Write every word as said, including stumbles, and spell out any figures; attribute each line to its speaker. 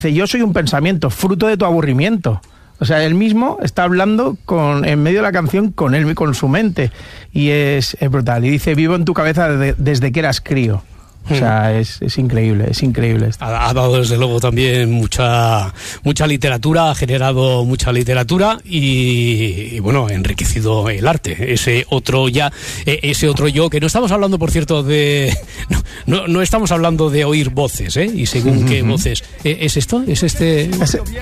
Speaker 1: Dice, yo soy un pensamiento, fruto de tu aburrimiento. O sea, él mismo está hablando con, en medio de la canción con él, con su mente. Y es, es brutal. Y dice, vivo en tu cabeza de, desde que eras crío. O sea, es, es increíble, es increíble esto.
Speaker 2: Ha, ha dado desde luego también mucha mucha literatura, ha generado mucha literatura y, y bueno, ha enriquecido el arte. Ese otro ya, ese otro yo, que no estamos hablando, por cierto, de no, no, no estamos hablando de oír voces, ¿eh? Y según qué voces. ¿Es esto? ¿Es este?